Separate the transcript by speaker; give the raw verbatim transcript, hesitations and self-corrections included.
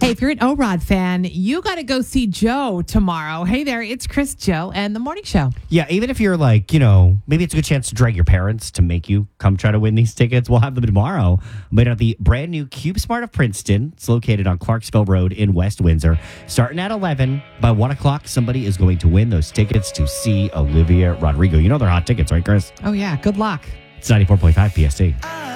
Speaker 1: Hey, if you're an O-Rod fan, you got to go see Joe tomorrow. Hey there, it's Chris, Joe, and the Morning Show.
Speaker 2: Yeah, even if you're like, you know, maybe it's a good chance to drag your parents to make you come try to win these tickets. We'll have them tomorrow. But at the brand new CubeSmart of Princeton. It's located on Clarksville Road in West Windsor. Starting at eleven, by one o'clock, somebody is going to win those tickets to see Olivia Rodrigo. You know they're hot tickets, right, Chris?
Speaker 1: Oh, yeah. Good luck.
Speaker 2: It's ninety-four point five P S T.
Speaker 3: I